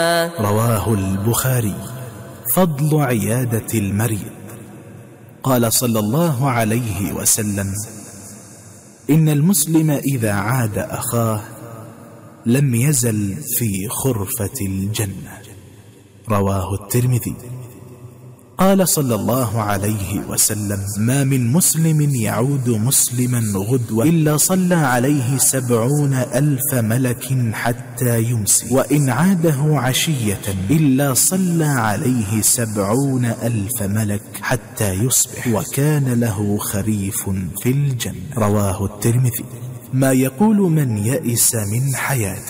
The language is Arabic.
رواه البخاري. فضل عيادة المريض. قال صلى الله عليه وسلم: إن المسلم إذا عاد أخاه لم يزل في خرفة الجنة. رواه الترمذي. قال صلى الله عليه وسلم: ما من مسلم يعود مسلما غدوة إلا صلى عليه 70,000 ملك حتى يمسي، وإن عاده عشية إلا صلى عليه 70,000 ملك حتى يصبح، وكان له خريف في الجنة. رواه الترمذي. ما يقول من يئس من حياته.